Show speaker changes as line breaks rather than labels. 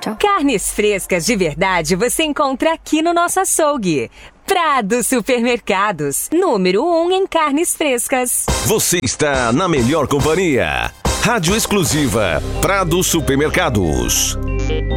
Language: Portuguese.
tchau.
Carnes frescas de verdade você encontra aqui no nosso açougue. Prado Supermercados, número 1 em carnes frescas.
Você está na melhor companhia. Rádio exclusiva Prado Supermercados.